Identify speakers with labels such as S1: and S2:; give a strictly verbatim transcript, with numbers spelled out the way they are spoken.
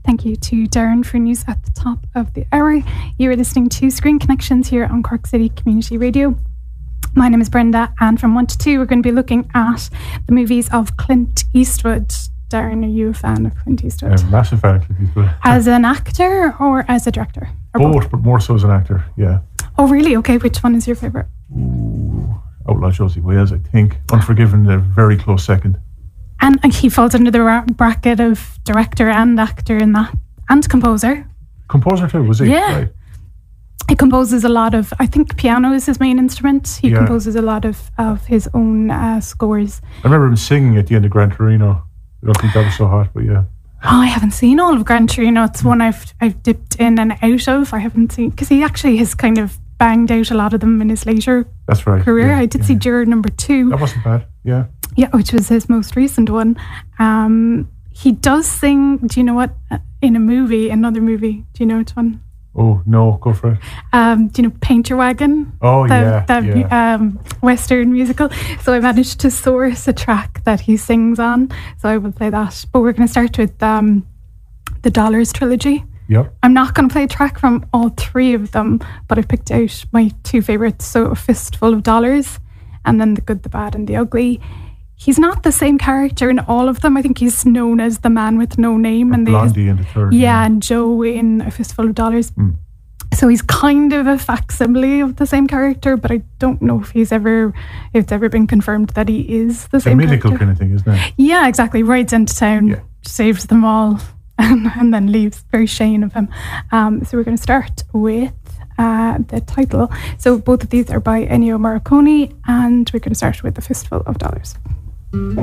S1: Thank you to Darren for news at the top of the hour. You are listening to Screen Connections here on Cork City Community Radio. My name is Brenda, and from one to two, we're going to be looking at the movies of Clint Eastwood. Darren, are you a fan of Clint Eastwood?
S2: I'm a massive fan of Clint Eastwood.
S1: As an actor or as a director? Or
S2: both,
S1: both,
S2: but more so as an actor, yeah.
S1: Oh, really? Okay, which one is your favourite?
S2: Ooh, Outlaw Josie Wales, I think. Unforgiven, a very close second.
S1: And he falls under the ra- bracket of director and actor in that, and composer.
S2: Composer too, was he?
S1: Yeah.
S2: Right.
S1: He composes a lot of, I think piano is his main instrument. He yeah. composes a lot of, of his own uh, scores.
S2: I remember him singing at the end of Gran Torino. I don't think that was so hot, but yeah.
S1: Oh, I haven't seen all of Gran Torino. It's mm. one I've I've dipped in and out of. I haven't seen, because he actually has kind of banged out a lot of them in his later
S2: That's right,
S1: career.
S2: yeah,
S1: I did
S2: yeah.
S1: see Juror number two.
S2: That wasn't bad, yeah.
S1: Yeah, which was his most recent one. Um, he does sing, do you know what, in a movie, another movie, do you know which one?
S2: Oh, no, go for it.
S1: Um, do you know Paint Your Wagon?
S2: Oh,
S1: the,
S2: yeah,
S1: the,
S2: yeah.
S1: Um, Western musical. So I managed to source a track that he sings on. So I will play that. But we're going to start with um, the Dollars trilogy.
S2: Yep.
S1: I'm not going to play a track from all three of them, but I've picked out my two favourites. So A Fistful of Dollars and then The Good, the Bad and the Ugly. He's not the same character in all of them. I think he's known as the man with no name.
S2: And Blondie
S1: they,
S2: in the third.
S1: Yeah,
S2: yeah,
S1: and Joe in A Fistful of Dollars.
S2: Mm.
S1: So he's kind of a facsimile of the same character, but I don't know if he's ever, if it's ever been confirmed that he is the
S2: it's
S1: same
S2: a mythical
S1: character.
S2: kind of thing, isn't it?
S1: Yeah, exactly. Rides into town,
S2: yeah.
S1: saves them all, and, and then leaves. Very Shane of him. Um, so we're going to start with uh, the title. So both of these are by Ennio Morricone, and we're going to start with A Fistful of Dollars.